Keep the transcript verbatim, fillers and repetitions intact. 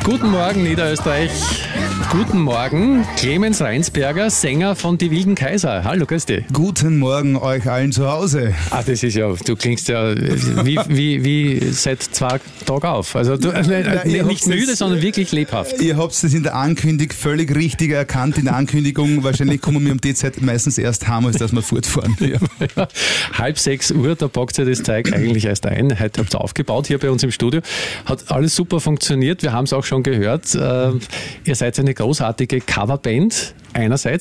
Guten Morgen, Niederösterreich. Guten Morgen, Clemens Reinsberger, Sänger von Die Wilden Kaiser. Hallo, grüß dich. Guten Morgen euch allen zu Hause. Ah, das ist ja, du klingst ja wie, wie, wie seit zwei Tagen auf. Also du, Na, nicht müde, das, sondern wirklich lebhaft. Ihr habt es in der Ankündigung völlig richtig erkannt, in der Ankündigung. Wahrscheinlich kommen wir um die Zeit meistens erst heim, als dass wir fortfahren. Ja. Ja. Halb sechs Uhr, da packt ihr das Zeug eigentlich erst ein. Heute habt ihr aufgebaut hier bei uns im Studio. Hat alles super funktioniert. Wir haben es auch schon gehört. Äh, ihr seid eine großartige Coverband einerseits.